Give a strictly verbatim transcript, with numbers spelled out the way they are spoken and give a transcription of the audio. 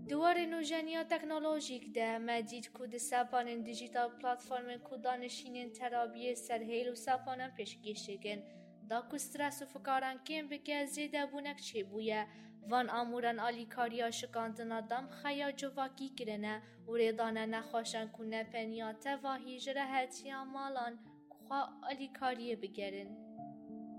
دوار نوجنیا تکنولوژیک ده مدید کود سپانین دیجیتال پلاتفورم کودانشینین ترابیه سرهیل و سپانن پیشگیشگن دا کو استرس و فکاران کم بکه زیده بونک چه بویه وان آموران آلیکاریا شکاندنا دام خیا جواکی کرنه و ریدانه نخواشن کنه پنیاته و هیجره هتیا مالان خواه آلیکاریه بگرن.